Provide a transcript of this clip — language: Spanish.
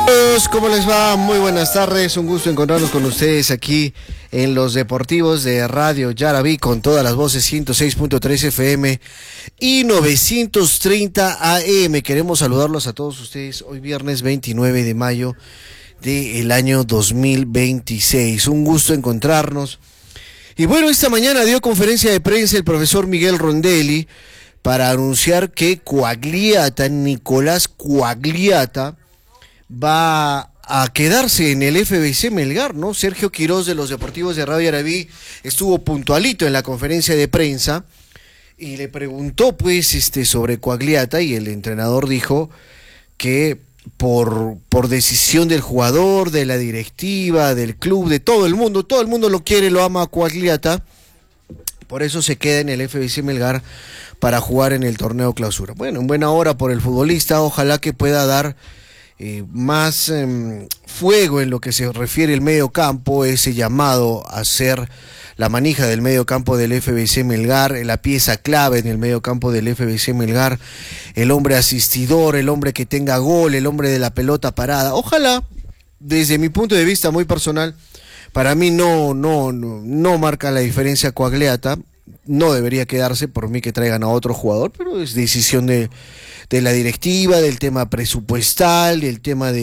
¿Cómo les va? Muy buenas tardes, un gusto encontrarnos con ustedes aquí en los deportivos de Radio Yarabí con todas las voces 106.3 FM y 930 AM. Queremos saludarlos a todos ustedes hoy viernes 29 de mayo del año 2026. Un gusto encontrarnos. Y bueno, esta mañana dio conferencia de prensa el profesor Miguel Rondelli para anunciar que Nicolás Quagliata, va a quedarse en el FBC Melgar, ¿no? Sergio Quirós de los Deportivos de Radio Yarabí estuvo puntualito en la conferencia de prensa y le preguntó pues sobre Quagliata y el entrenador dijo que por decisión del jugador, de la directiva, del club, de todo el mundo lo quiere, lo ama a Quagliata, por eso se queda en el FBC Melgar para jugar en el torneo clausura. Bueno, en buena hora por el futbolista, ojalá que pueda dar más fuego en lo que se refiere al medio campo, ese llamado a ser la manija del medio campo del FBC Melgar, la pieza clave en el medio campo del FBC Melgar, el hombre asistidor, el hombre que tenga gol, el hombre de la pelota parada. Ojalá, desde mi punto de vista muy personal, para mí no marca la diferencia Quagliata, no debería quedarse, por mí que traigan a otro jugador, pero es decisión de la directiva, del tema presupuestal, del tema de